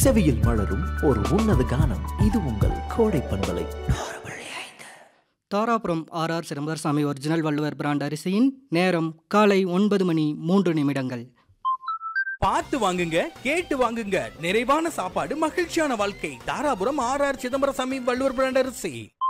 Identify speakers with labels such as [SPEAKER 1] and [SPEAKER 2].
[SPEAKER 1] செவியில் மலரும் ஒரு உன்னத கானம். இது உங்கள் கோடை பண்பலை.
[SPEAKER 2] Dharapuram R Chidambarasamy original Valluvar brand அரிசியின் நேரம் காலை 9:03.
[SPEAKER 3] பார்த்து வாங்குங்க, கேட்டு வாங்குங்க. நிறைவான சாப்பாடு, மகிழ்ச்சியான வாழ்க்கை. தாராபுரம் ஆர் சிதம்பரசாமி வள்ளுவர் பிராண்ட் அரிசி.